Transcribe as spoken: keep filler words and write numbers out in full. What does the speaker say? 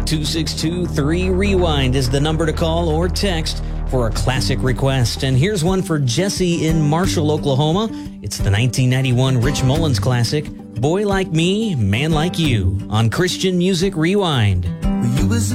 two six two three rewind is the number to call or text for a classic request. And here's one for Jesse in Marshall, Oklahoma. It's the nineteen ninety-one Rich Mullins classic, Boy Like Me, Man Like You, on Christian Music Rewind. You was